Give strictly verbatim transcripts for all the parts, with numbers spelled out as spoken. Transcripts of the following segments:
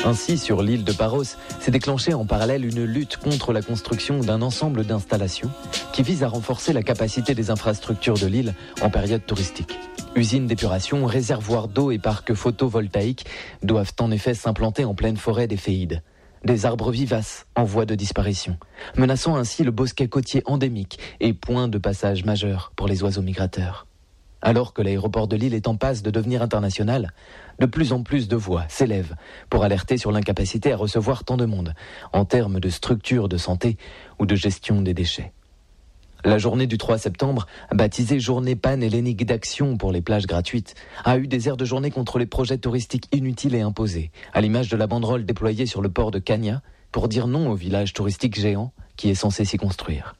Ainsi, sur l'île de Paros, s'est déclenchée en parallèle une lutte contre la construction d'un ensemble d'installations qui vise à renforcer la capacité des infrastructures de l'île en période touristique. Usines d'épuration, réservoirs d'eau et parcs photovoltaïques doivent en effet s'implanter en pleine forêt des Féides. Des arbres vivaces en voie de disparition, menaçant ainsi le bosquet côtier endémique et point de passage majeur pour les oiseaux migrateurs. Alors que l'aéroport de Lille est en passe de devenir international, de plus en plus de voix s'élèvent pour alerter sur l'incapacité à recevoir tant de monde, en termes de structure de santé ou de gestion des déchets. La journée du trois septembre, baptisée Journée panhellénique d'action pour les plages gratuites, a eu des airs de journée contre les projets touristiques inutiles et imposés, à l'image de la banderole déployée sur le port de Cagna pour dire non au village touristique géant qui est censé s'y construire.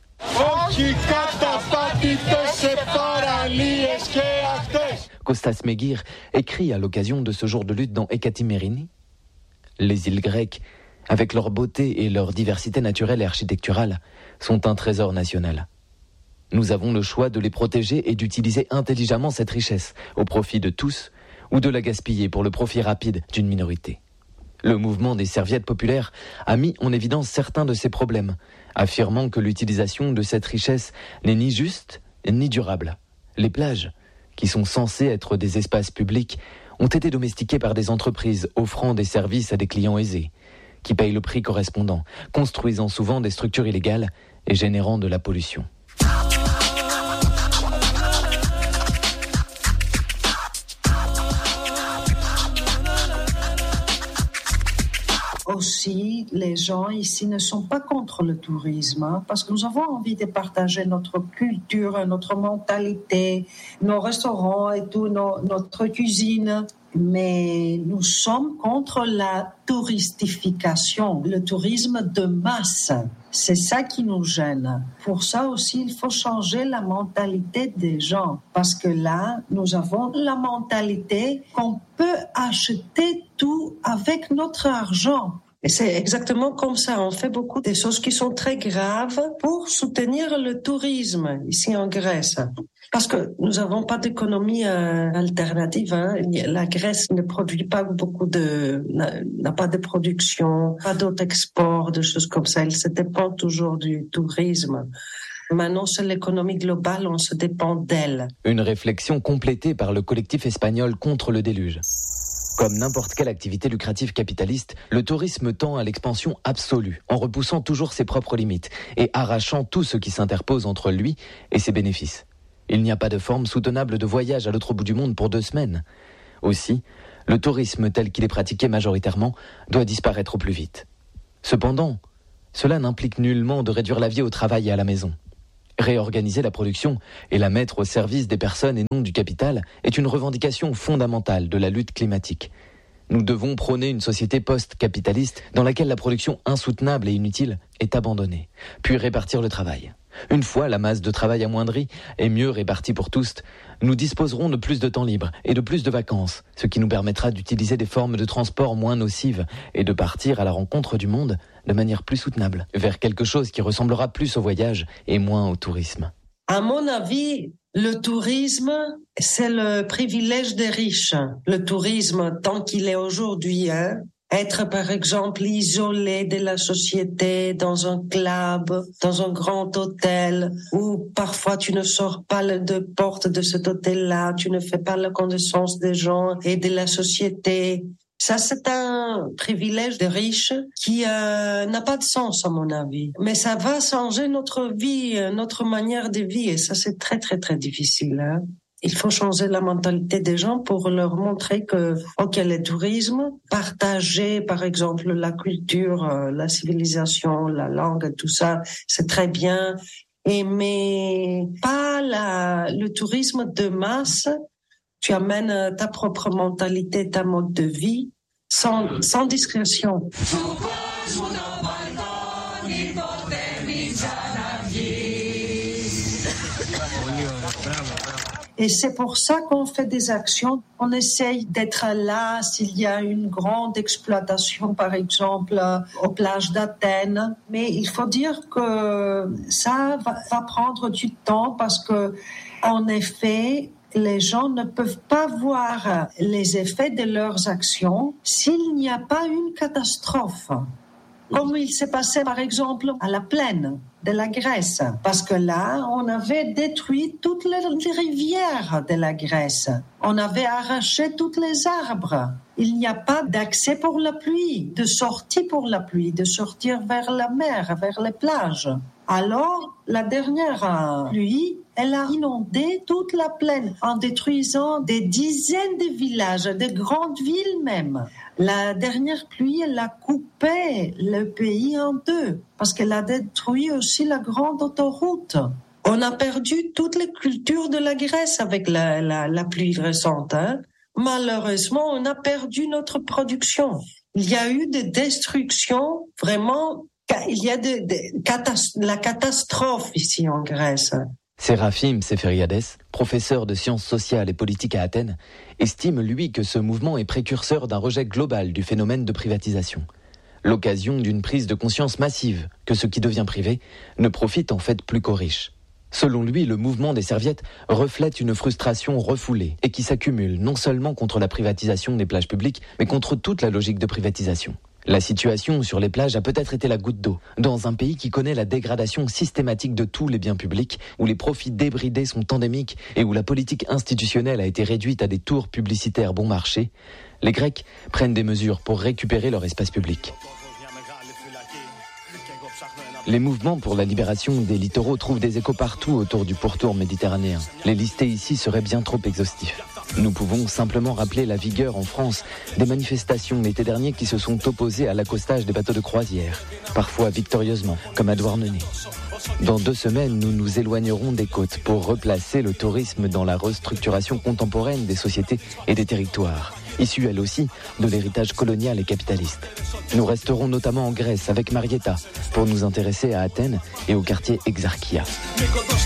Kostas Meguir écrit à l'occasion de ce jour de lutte dans Ekatimerini. Les îles grecques, avec leur beauté et leur diversité naturelle et architecturale, sont un trésor national. Nous avons le choix de les protéger et d'utiliser intelligemment cette richesse au profit de tous ou de la gaspiller pour le profit rapide d'une minorité. Le mouvement des serviettes populaires a mis en évidence certains de ces problèmes, affirmant que l'utilisation de cette richesse n'est ni juste ni durable. Les plages, qui sont censées être des espaces publics, ont été domestiquées par des entreprises offrant des services à des clients aisés, qui payent le prix correspondant, construisant souvent des structures illégales et générant de la pollution. Aussi, les gens ici ne sont pas contre le tourisme, hein, parce que nous avons envie de partager notre culture, notre mentalité, nos restaurants et tout, nos, notre cuisine. Mais nous sommes contre la touristification, le tourisme de masse. C'est ça qui nous gêne. Pour ça aussi, il faut changer la mentalité des gens. Parce que là, nous avons la mentalité qu'on peut acheter tout avec notre argent. Et c'est exactement comme ça. On fait beaucoup de choses qui sont très graves pour soutenir le tourisme ici en Grèce. Parce que nous n'avons pas d'économie euh, alternative. Hein. La Grèce ne produit pas beaucoup de, n'a, n'a pas de production, pas d'autres exports, de choses comme ça. Elle se dépend toujours du tourisme. Maintenant, c'est l'économie globale, on se dépend d'elle. Une réflexion complétée par le collectif espagnol contre le déluge. Comme n'importe quelle activité lucrative capitaliste, le tourisme tend à l'expansion absolue, en repoussant toujours ses propres limites et arrachant tout ce qui s'interpose entre lui et ses bénéfices. Il n'y a pas de forme soutenable de voyage à l'autre bout du monde pour deux semaines. Aussi, le tourisme tel qu'il est pratiqué majoritairement doit disparaître au plus vite. Cependant, cela n'implique nullement de réduire la vie au travail et à la maison. Réorganiser la production et la mettre au service des personnes et non du capital est une revendication fondamentale de la lutte climatique. Nous devons prôner une société post-capitaliste dans laquelle la production insoutenable et inutile est abandonnée, puis répartir le travail. Une fois la masse de travail amoindrie et mieux répartie pour tous, nous disposerons de plus de temps libre et de plus de vacances, ce qui nous permettra d'utiliser des formes de transport moins nocives et de partir à la rencontre du monde de manière plus soutenable, vers quelque chose qui ressemblera plus au voyage et moins au tourisme. À mon avis, le tourisme, c'est le privilège des riches. Le tourisme, tant qu'il est aujourd'hui, hein, être par exemple isolé de la société dans un club, dans un grand hôtel, où parfois tu ne sors pas de porte de cet hôtel-là, tu ne fais pas la connaissance des gens et de la société. Ça, c'est un privilège de riches qui euh, n'a pas de sens, à mon avis. Mais ça va changer notre vie, notre manière de vivre. Et ça, c'est très, très, très difficile. Hein. Il faut changer la mentalité des gens pour leur montrer que, ok, le tourisme, partager, par exemple, la culture, la civilisation, la langue, tout ça, c'est très bien. Et mais pas la, le tourisme de masse. Tu amènes ta propre mentalité, ta mode de vie, sans, sans discrétion. Et c'est pour ça qu'on fait des actions. On essaye d'être là s'il y a une grande exploitation, par exemple, aux plages d'Athènes. Mais il faut dire que ça va, va prendre du temps parce que, en effet, Les gens ne peuvent pas voir les effets de leurs actions s'il n'y a pas une catastrophe. Comme il s'est passé par exemple à la plaine de la Grèce, parce que là, on avait détruit toutes les rivières de la Grèce. On avait arraché tous les arbres. Il n'y a pas d'accès pour la pluie, de sortie pour la pluie, de sortir vers la mer, vers les plages. Alors, la dernière pluie, elle a inondé toute la plaine en détruisant des dizaines de villages, de grandes villes même. La dernière pluie, elle a coupé le pays en deux parce qu'elle a détruit aussi la grande autoroute. On a perdu toutes les cultures de la Grèce avec la, la, la pluie récente. Hein. Malheureusement, on a perdu notre production. Il y a eu des destructions vraiment. Il y a de, de, catas- la catastrophe ici en Grèce. Sérafim Seferiades, professeur de sciences sociales et politiques à Athènes, estime lui que ce mouvement est précurseur d'un rejet global du phénomène de privatisation. L'occasion d'une prise de conscience massive que ce qui devient privé ne profite en fait plus qu'aux riches. Selon lui, le mouvement des serviettes reflète une frustration refoulée et qui s'accumule non seulement contre la privatisation des plages publiques, mais contre toute la logique de privatisation. La situation sur les plages a peut-être été la goutte d'eau, dans un pays qui connaît la dégradation systématique de tous les biens publics, où les profits débridés sont endémiques et où la politique institutionnelle a été réduite à des tours publicitaires bon marché. Les Grecs prennent des mesures pour récupérer leur espace public. Les mouvements pour la libération des littoraux trouvent des échos partout autour du pourtour méditerranéen. Les lister ici serait bien trop exhaustif. Nous pouvons simplement rappeler la vigueur en France des manifestations l'été dernier qui se sont opposées à l'accostage des bateaux de croisière, parfois victorieusement, comme à Douarnenez. Dans deux semaines, nous nous éloignerons des côtes pour replacer le tourisme dans la restructuration contemporaine des sociétés et des territoires, issue elle aussi de l'héritage colonial et capitaliste. Nous resterons notamment en Grèce avec Marietta pour nous intéresser à Athènes et au quartier Exarchia.